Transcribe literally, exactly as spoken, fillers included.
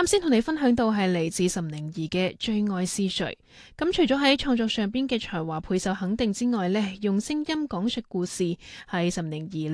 啱先同你分享到係嚟自岑寧兒嘅《最愛是誰》。咁除咗喺創作上邊嘅才華倍受肯定之外呢，用聲音講述故事係岑寧兒